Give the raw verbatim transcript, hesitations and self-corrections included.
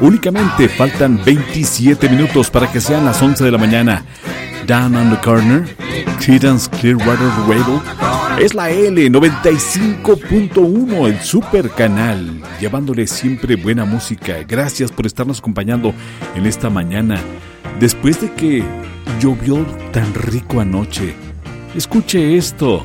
Únicamente faltan veintisiete minutos para que sean las once de la mañana. Down on the Corner, Creedence Clearwater Radio. Es la L noventa y cinco punto uno, el super canal, llevándole siempre buena música. Gracias por estarnos acompañando en esta mañana. Después de que llovió tan rico anoche, escuche esto.